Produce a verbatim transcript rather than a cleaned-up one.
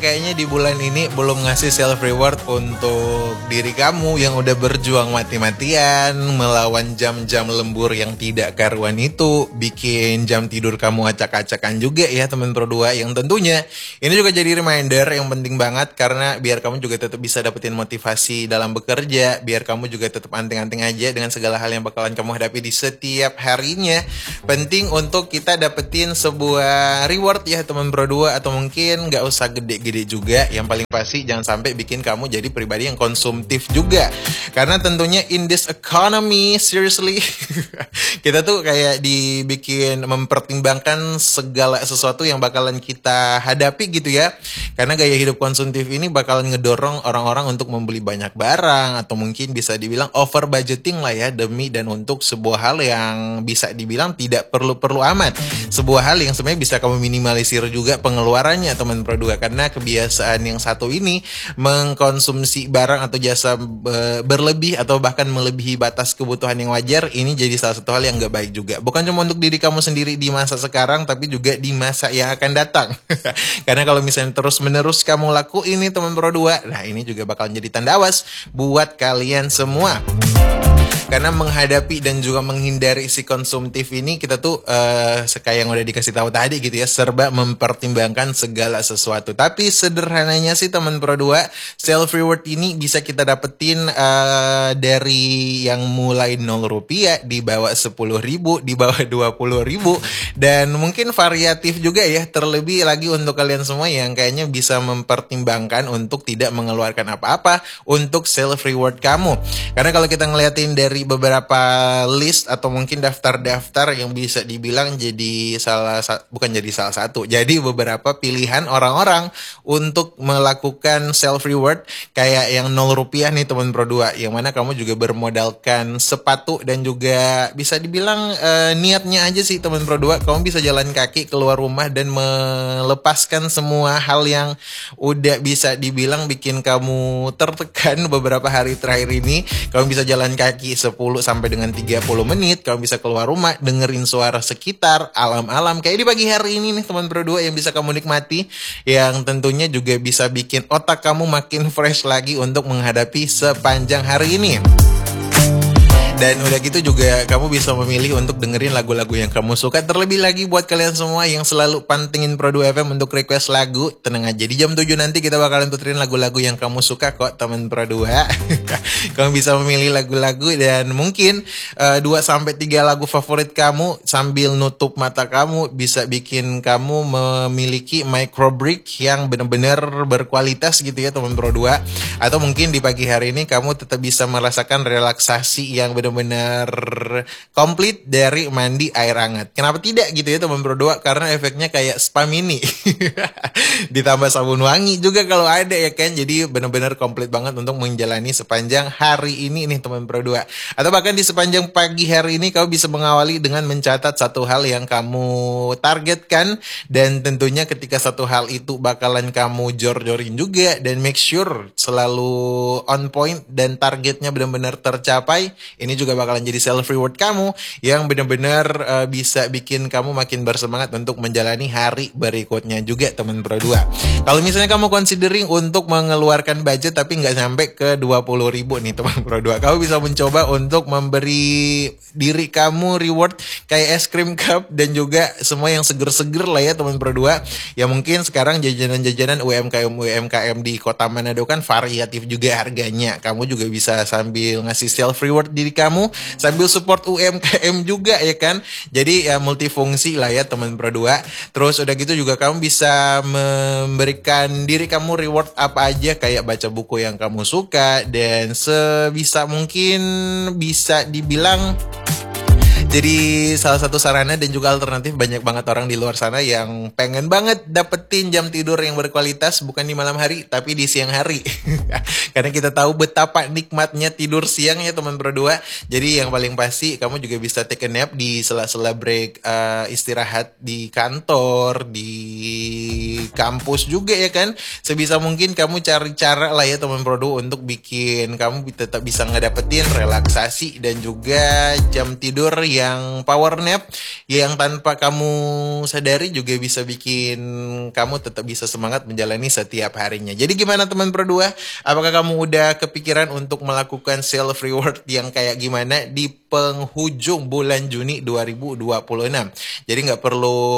kayaknya di bulan ini belum ngasih self reward untuk diri kamu yang udah berjuang mati-matian melawan jam-jam lembur yang tidak karuan itu, bikin jam tidur kamu acak-acakan juga ya teman Pro dua, yang tentunya ini juga jadi reminder yang penting banget karena biar kamu juga tetap bisa dapetin motivasi dalam bekerja, biar kamu juga tetap anting-anting aja dengan segala hal yang bakalan kamu hadapi di setiap harinya. Penting untuk kita dapetin sebuah reward ya teman Pro dua, atau mungkin nggak usah gede-gede juga, yang paling pasti jangan sampai bikin kamu jadi pribadi yang konsumtif juga, karena tentunya in this economy seriously kita tuh kayak dibikin mempertimbangkan segala sesuatu yang bakalan kita hadapi gitu ya, karena gaya hidup konsumtif ini bakalan ngedorong orang-orang untuk membeli banyak barang, atau mungkin bisa dibilang over budgeting lah ya, demi dan untuk sebuah hal yang bisa dibilang tidak perlu-perlu amat, sebuah hal yang sebenarnya bisa kamu minimalisir juga pengeluarannya teman Pro dua, karena kebiasaan yang satu ini mengkonsumsi barang atau jasa berlebih atau bahkan melebihi batas kebutuhan yang wajar, ini jadi salah satu hal yang gak baik juga, bukan cuma untuk diri kamu sendiri di masa sekarang tapi juga di masa yang akan datang karena kalau misalnya terus menerus kamu lakuin ini teman Pro dua, nah ini juga bakal jadi tanda awas buat kalian semua. Karena menghadapi dan juga menghindari si konsumtif ini, kita tuh uh, kayak yang udah dikasih tahu tadi gitu ya, serba mempertimbangkan segala sesuatu. Tapi sederhananya sih teman Pro dua, self reward ini bisa kita dapetin uh, dari yang mulai nol rupiah, di bawah sepuluh ribu, di bawah dua puluh ribu, dan mungkin variatif juga ya, terlebih lagi untuk kalian semua yang kayaknya bisa mempertimbangkan untuk tidak mengeluarkan apa-apa untuk self reward kamu. Karena kalau kita ngeliatin dari beberapa list atau mungkin daftar-daftar yang bisa dibilang jadi salah bukan jadi salah satu, jadi beberapa pilihan orang-orang untuk melakukan self reward kayak yang nol rupiah nih teman Pro dua, yang mana kamu juga bermodalkan sepatu dan juga bisa dibilang uh, niatnya aja sih teman Pro dua, kamu bisa jalan kaki keluar rumah dan melepaskan semua hal yang udah bisa dibilang bikin kamu tertekan beberapa hari terakhir ini. Kamu bisa jalan kaki sepuluh sampai dengan tiga puluh menit, kamu bisa keluar rumah dengerin suara sekitar, alam-alam kayak di pagi hari ini nih teman Pro dua, yang bisa kamu nikmati, yang tentunya juga bisa bikin otak kamu makin fresh lagi untuk menghadapi sepanjang hari ini. Dan udah gitu juga kamu bisa memilih untuk dengerin lagu-lagu yang kamu suka. Terlebih lagi buat kalian semua yang selalu pantengin Pro dua F M untuk request lagu, tenang aja, di jam tujuh nanti kita bakalan puterin lagu-lagu yang kamu suka kok teman Pro dua. Kamu bisa memilih lagu-lagu dan mungkin uh, dua sampai tiga lagu favorit kamu sambil nutup mata kamu bisa bikin kamu memiliki micro break yang benar-benar berkualitas gitu ya teman Pro dua. Atau mungkin di pagi hari ini kamu tetap bisa merasakan relaksasi yang benar-benar komplit dari mandi air hangat. Kenapa tidak gitu ya teman Pro dua? Karena efeknya kayak spa mini. Ditambah sabun wangi juga kalau ada ya kan. Jadi benar-benar komplit banget untuk menjalani sepanjang hari ini nih teman Pro dua. Atau bahkan di sepanjang pagi hari ini kamu bisa mengawali dengan mencatat satu hal yang kamu targetkan, dan tentunya ketika satu hal itu bakalan kamu jor-jorin juga dan make sure selalu on point dan targetnya benar-benar tercapai. Ini juga bakalan jadi self reward kamu yang benar-benar uh, bisa bikin kamu makin bersemangat untuk menjalani hari berikutnya juga teman Pro dua. Kalau misalnya kamu considering untuk mengeluarkan budget tapi nggak sampai ke dua puluh ribu nih teman Pro dua, kamu bisa mencoba untuk memberi diri kamu reward kayak es krim cup dan juga semua yang seger-seger lah ya teman Pro dua. Ya mungkin sekarang jajanan-jajanan U M K M U M K M di Kota Manado kan variatif juga harganya. Kamu juga bisa sambil ngasih self reward diri kamu sambil support U M K M juga ya kan. Jadi ya multifungsi lah ya teman Pro dua. Terus udah gitu juga kamu bisa memberikan diri kamu reward apa aja, kayak baca buku yang kamu suka, dan sebisa mungkin bisa dibilang jadi salah satu sarana dan juga alternatif banyak banget orang di luar sana yang pengen banget dapetin jam tidur yang berkualitas, bukan di malam hari tapi di siang hari. Karena kita tahu betapa nikmatnya tidur siang ya teman Pro dua. Jadi yang paling pasti kamu juga bisa take a nap di sela-sela break uh, istirahat di kantor, di kampus juga ya kan. Sebisa mungkin kamu cari cara lah ya teman Pro dua untuk bikin kamu tetap bisa ngedapetin relaksasi dan juga jam tidur yang yang power nap yang tanpa kamu sadari juga bisa bikin kamu tetap bisa semangat menjalani setiap harinya. Jadi gimana teman berdua? Apakah kamu udah kepikiran untuk melakukan self reward yang kayak gimana di penghujung bulan Juni dua ribu dua puluh enam? Jadi nggak perlu